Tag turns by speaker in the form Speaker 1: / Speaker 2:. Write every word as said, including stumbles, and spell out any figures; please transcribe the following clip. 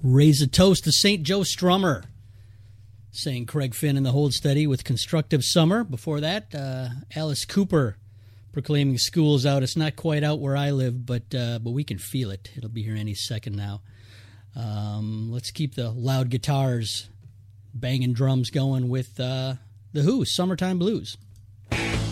Speaker 1: Raise a toast to Saint Joe Strummer, saying Craig Finn in the Hold Steady with Constructive Summer. Before that, uh, Alice Cooper proclaiming school's out. It's not quite out where I live, but uh, but we can feel it. It'll be here any second now. Um, let's keep the loud guitars, banging drums going with uh, The Who, Summertime Blues.